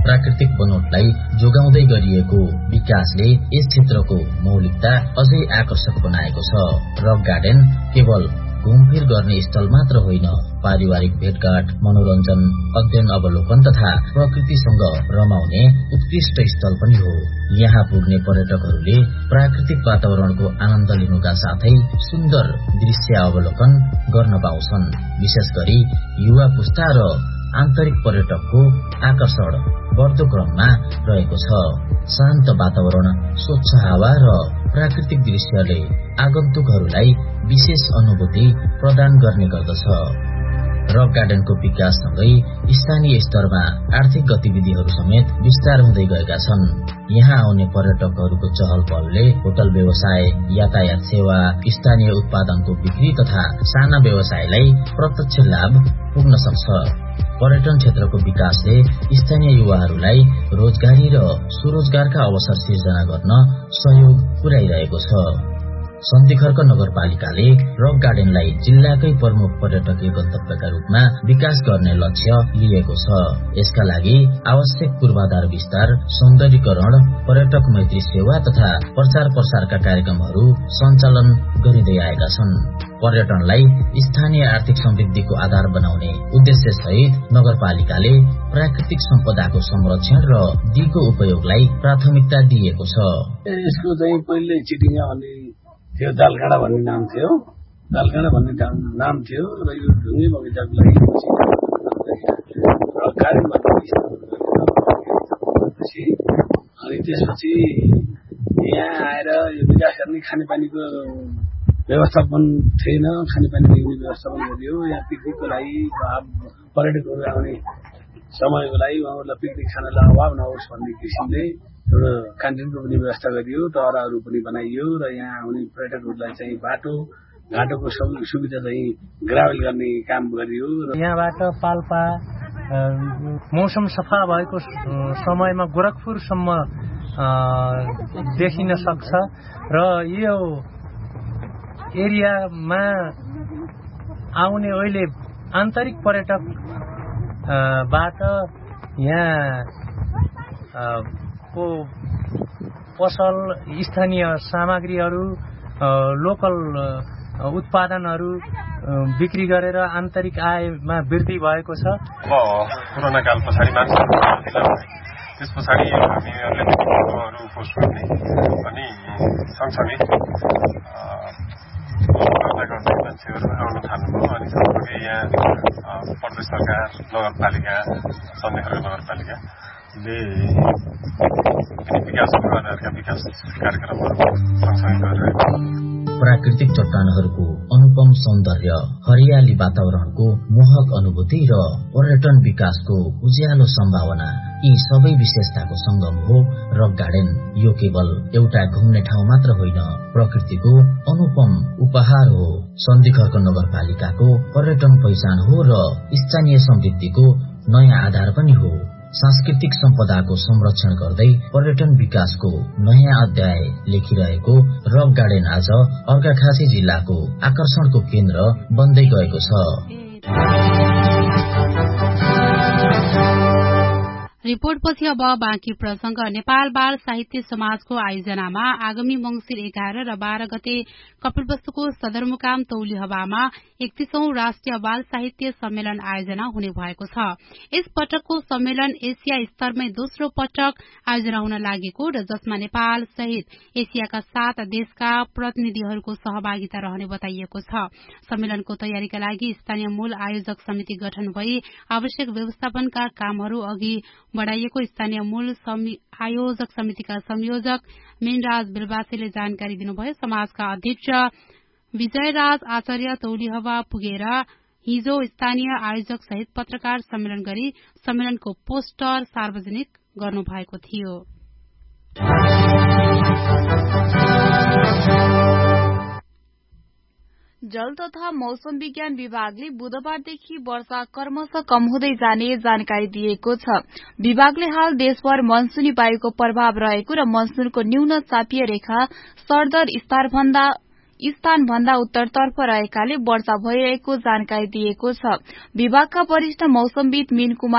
प्राकृतिक बनोटलाई जोगाउँदै गरिएको विकासले यस क्षेत्रको मौलिकता अझै आकर्षक बनाएको छ। रक गार्डन केवल घुमफिर गर्ने स्थल मात्र होइन, पारिवारिक भेटघाट, मनोरञ्जन, अध्ययन अवलोकन तथा प्रकृतिसँग रमाउने उत्कृष्ट स्थल पनि हो। यहाँ पुग्ने पर्यटकहरूले प्राकृतिक वातावरणको आनन्द लिनुका साथै सुन्दर दृश्य अवलोकन गर्न पाउँछन्। विशेष गरी युवा पुस्ता र आन्तरिक पर्यटकको आकर्षण बढ्दो क्रममा रहेको छ। शान्त वातावरण, स्वच्छ हावा र प्राकृतिक दृश्यले आगन्तुकहरूलाई विशेष अनुभूति प्रदान गर्ने गर्दछ। रक गार्डनको विकाससँगै स्थानीय स्तरमा आर्थिक गतिविधिहरू समेत विस्तार हुँदै गएका छन्। यहाँ आउने पर्यटकहरूको चहल पहलले होटल व्यवसाय, यातायात सेवा, स्थानीय उत्पादनको बिक्री तथा साना व्यवसायलाई प्रत्यक्ष लाभ पुग्न सक्छ। पर्यटन क्षेत्रको विकासले स्थानीय युवाहरूलाई रोजगारी र स्वरोजगारका अवसर सिर्जना गर्न सहयोग पुर्याइरहेको छ। सन्धिखर्क नगरपालिकाले रक गार्डनलाई जिल्लाकै प्रमुख पर्यटकीय गन्तव्यका रूपमा विकास गर्ने लक्ष्य लिएको छ। यसका लागि आवश्यक पूर्वाधार विस्तार, सौन्दर्यीकरण, पर्यटक मैत्री सेवा तथा प्रचार प्रसारका कार्यक्रमहरू सञ्चालन गरिँदै आएका छन्। पर्यटनलाई स्थानीय आर्थिक समृद्धिको आधार बनाउने उद्देश्य सहित नगरपालिकाले प्राकृतिक सम्पदाको संरक्षण र दिगो उपयोगलाई प्राथमिकता दिएको छ। यसको चाहिँ पहिले चिटिङा भन्ने थियो, दालगाडा भन्ने नाम थियो। दालगाडा भन्ने नाम थियो र यो ढुङ्गे बगैँचाको लागि अनि त्यसपछि यहाँ आएर यो विकास गर्ने खानेपानीको व्यवस्थापन थिएन। खानेपानी दिने व्यवस्थापन गरियो। यहाँ पिकनिकको लागि पर्यटकहरू आउने समयको लागि उहाँहरूलाई पिकनिक खानलाई अभाव नहोस् भन्ने किसिमले एउटा क्यान्टिनको पनि व्यवस्था गरियो, टहराहरू पनि बनाइयो र यहाँ आउने पर्यटकहरूलाई चाहिँ घाटोको सुविधा चाहिँ ग्राभल गर्ने काम गरियो। यहाँबाट पाल्पा मौसम सफा भएको समयमा गोरखपुरसम्म देखिन सक्छ र यो एरियामा आउने अहिले आन्तरिक पर्यटक बाट यहाँ को पसल, स्थानीय सामग्रीहरू, लोकल उत्पादनहरू बिक्री गरेर आन्तरिक आयमा वृद्धि भएको छ। कोरोना काल पछाडि त्यस पछाडि हामीहरूले पिकनिकहरूको सुन्ने अनि सँगसँगै गर्दै मान्छेहरू आउन थाल्नुभयो। अनि सँगसँगै यहाँ प्रदेश सरकार, नगरपालिका, सन्धिखर्क नगरपालिकाले विकास पूर्वाधारका विकास कार्यक्रमहरू सँगसँगै गरिरहेको छ। प्राकृतिक चट्टानहरूको अनुपम सौन्दर्य, हरियाली वातावरणको मोहक अनुभूति र पर्यटन विकासको उज्यालो सम्भावना, यी सबै विशेषताको संगम हो रक गार्डन। यो केवल एउटा घुम्ने ठाउँ मात्र होइन, प्रकृतिको अनुपम उपहार हो। सन्धिखर्क नगरपालिकाको पर्यटन पहिचान हो र स्थानीय समृद्धिको नयाँ आधार पनि हो। सांस्कृतिक सम्पदाको संरक्षण गर्दै पर्यटन विकासको नयाँ अध्याय लेखिरहेको रक गार्डन आज अर्घाखाँची जिल्लाको आकर्षणको केन्द्र बन्दै गएको छ। रिपोर्टपछि अब बाँकी प्रसंग। नेपाल बाल साहित्य समाजको आयोजनामा आगामी मंसिर 11 र 12 गते कपिलवस्तुको सदरमुकाम तौलिहवामा 31औं राष्ट्रिय बाल साहित्य सम्मेलन आयोजना हुने भएको छ। यस पटकको सम्मेलन एसिया स्तरमै दोस्रो पटक आयोजना हुन लागेको र जसमा नेपाल सहित एसियाका 7 देशका प्रतिनिधिहरूको सहभागिता रहने बताइएको छ। सम्मेलनको तयारीका लागि स्थानीय मूल आयोजक समिति गठन भई आवश्यक व्यवस्थापनका कामहरू अघि बढ़ाइएको स्थानीय मूल आयोजक समितिका संयोजक मेनराज बेलबासीले जानकारी दिनुभयो। समाजका अध्यक्ष विजयराज आचार्य तौलिहवा पुगेर हिजो स्थानीय आयोजक सहित पत्रकार सम्मेलन गरी सम्मेलनको पोस्टर सार्वजनिक गर्नुभएको थियो। जल तथा मौसम विज्ञान विभागले बुधबारदेखि वर्षा क्रमशः कम हुँदै जाने जानकारी दिएको छ। विभागले हाल देशभर मनसूनी वायुको प्रभाव रहेको र मनसूनको न्यून चापीय रेखा सरदर स्थानभन्दा उत्तरतर्फ रहेकाले वर्षा भइरहेको जानकारी दिएको छ। विभागका वरिष्ठ मौसमविद मीन कुमार